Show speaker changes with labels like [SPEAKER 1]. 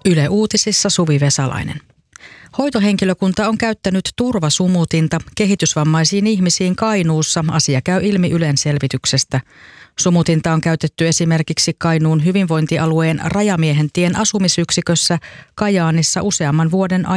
[SPEAKER 1] Yle Uutisissa Suvi Vesalainen. Hoitohenkilökunta on käyttänyt turvasumutinta kehitysvammaisiin ihmisiin Kainuussa. Asia käy ilmi Ylen selvityksestä. Sumutinta on käytetty esimerkiksi Kainuun hyvinvointialueen Rajamiehentien asumisyksikössä Kajaanissa useamman vuoden ajan.